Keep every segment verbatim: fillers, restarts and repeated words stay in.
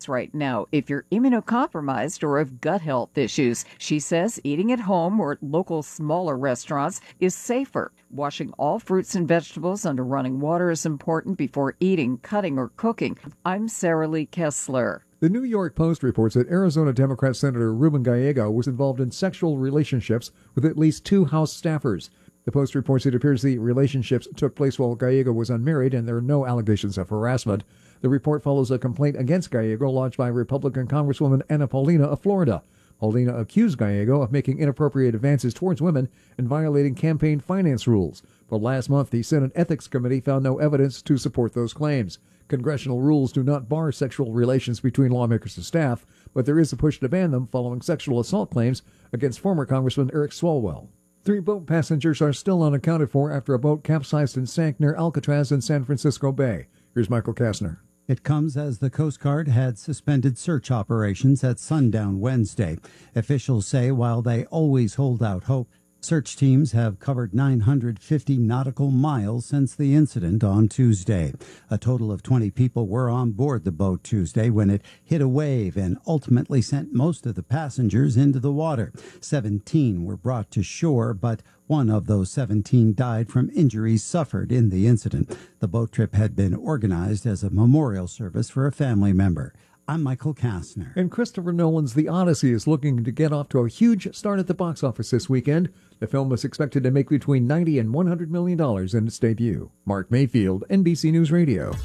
foods right now if you're immunocompromised or have gut health issues. She says eating at home or at local smaller restaurants is safer. Washing all fruits and vegetables under running water is important before eating, cutting, or cooking. I'm Sarah Lee Kessler. The New York Post reports that Arizona Democrat Senator Ruben Gallego was involved in sexual relationships with at least two House staffers. The Post reports it appears the relationships took place while Gallego was unmarried and there are no allegations of harassment. The report follows a complaint against Gallego lodged by Republican Congresswoman Anna Paulina of Florida. Paulina accused Gallego of making inappropriate advances towards women and violating campaign finance rules. But last month, the Senate Ethics Committee found no evidence to support those claims. Congressional rules do not bar sexual relations between lawmakers and staff, but there is a push to ban them following sexual assault claims against former Congressman Eric Swalwell. Three boat passengers are still unaccounted for after a boat capsized and sank near Alcatraz in San Francisco Bay. Here's Michael Kastner. It comes as the Coast Guard had suspended search operations at sundown Wednesday. Officials say while they always hold out hope, search teams have covered nine hundred fifty nautical miles since the incident on Tuesday. A total of twenty people were on board the boat Tuesday when it hit a wave and ultimately sent most of the passengers into the water. seventeen were brought to shore, but one of those seventeen died from injuries suffered in the incident. The boat trip had been organized as a memorial service for a family member. I'm Michael Kastner. And Christopher Nolan's The Odyssey is looking to get off to a huge start at the box office this weekend. The film is expected to make between ninety and one hundred million dollars in its debut. Mark Mayfield, N B C News Radio.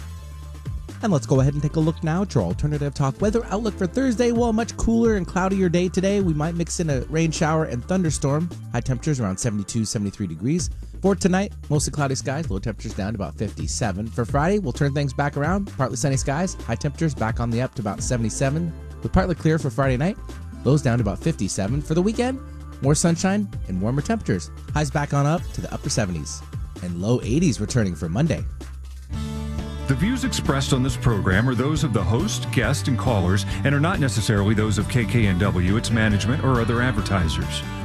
And let's go ahead and take a look now to our alternative talk weather outlook for Thursday. Well, a much cooler and cloudier day today. We might mix in a rain shower and thunderstorm. High temperatures around seventy-two, seventy-three degrees. For tonight, mostly cloudy skies, low temperatures down to about fifty-seven. For Friday, we'll turn things back around. Partly sunny skies, high temperatures back on the up to about seventy-seven. With partly clear for Friday night, lows down to about fifty-seven. For the weekend, more sunshine and warmer temperatures. Highs back on up to the upper seventies. And low eighties returning for Monday. The views expressed on this program are those of the host, guest, and callers and are not necessarily those of K K N W, its management, or other advertisers.